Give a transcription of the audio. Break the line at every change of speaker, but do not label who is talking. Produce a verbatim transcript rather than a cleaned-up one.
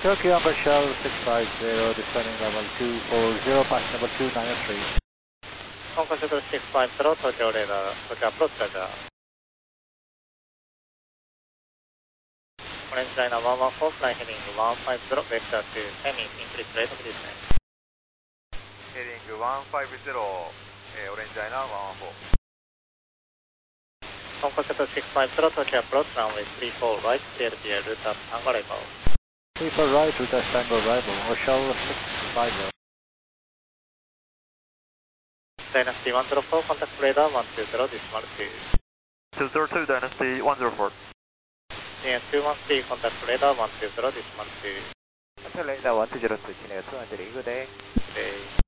Tokyo Umber Shell six five zero, descending level two four zero, pass number two nine three.
Hong Kong Shuttle six five zero, Tokyo radar, Tokyo approach radar. Orange Liner one one four, fly heading one five zero, vector to semi, increase rate of descent.
Heading one five zero, eh, Orange Liner one one four.
Hong Kong Shuttle six five zero, Tokyo approach runway three four right, clear via route up Tango arrival.
three four right, route Tango arrival, or Shell six five zero.
Dynasty one zero four, contact radar one two zero, decimal two.
two zero two, Dynasty one zero four.
C N two one three, contact radar one two zero, decimal two.
Hotel radar one two zero two, 진행 two hundred, good day.
Good day.